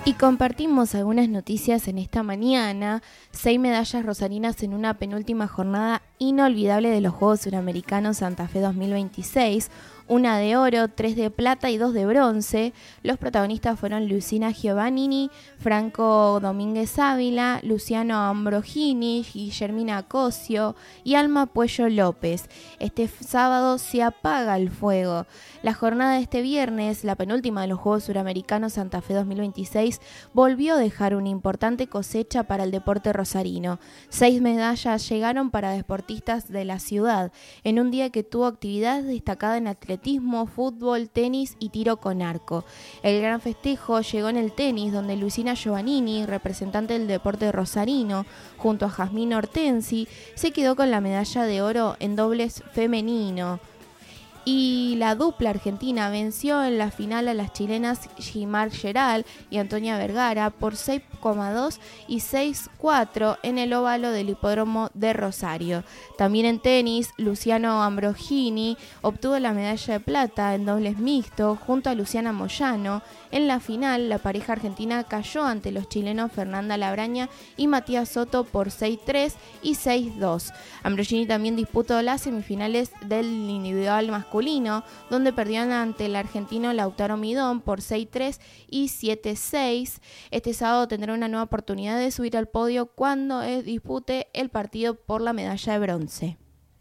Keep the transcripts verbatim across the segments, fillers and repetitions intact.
Y compartimos algunas noticias en esta mañana. Seis medallas rosarinas en una penúltima jornada inolvidable de los Juegos Suramericanos Santa Fe dos mil veintiséis. Una de oro, tres de plata y dos de bronce. Los protagonistas fueron Lucina Giovannini, Franco Domínguez Ávila, Luciano Ambrogini, Guillermina Cosio y Alma Puello López. Este sábado se apaga el fuego. La jornada de este viernes, la penúltima de los Juegos Suramericanos Santa Fe dos mil veintiséis, volvió a dejar una importante cosecha para el deporte rosarino. Seis medallas llegaron para deportistas de la ciudad, en un día que tuvo actividad destacada en atletismo, fútbol, tenis y tiro con arco. El gran festejo llegó en el tenis, donde Lucina Giovannini, representante del deporte rosarino, junto a Jazmín Hortensi, se quedó con la medalla de oro en dobles femenino. Y la dupla argentina venció en la final a las chilenas Gimar Geral y Antonia Vergara por seis coma dos y seis cuatro en el óvalo del hipódromo de Rosario. También en tenis, Luciano Ambrogini obtuvo la medalla de plata en dobles mixto junto a Luciana Moyano. En la final, la pareja argentina cayó ante los chilenos Fernanda Labraña y Matías Soto por seis tres y seis dos. Ambrogini también disputó las semifinales del individual masculino, donde perdieron ante el argentino Lautaro Midón por seis tres y siete seis. Este sábado tendrá una nueva oportunidad de subir al podio cuando dispute el partido por la medalla de bronce.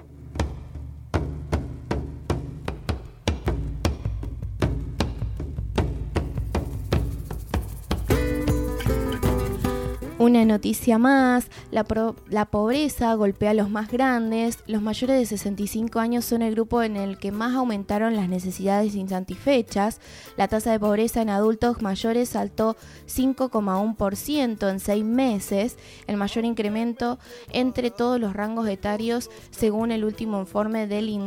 Una noticia más, la, pro, la pobreza golpea a los más grandes. Los mayores de sesenta y cinco años son el grupo en el que más aumentaron las necesidades insatisfechas. La tasa de pobreza en adultos mayores saltó cinco coma uno por ciento en seis meses, el mayor incremento entre todos los rangos etarios según el último informe del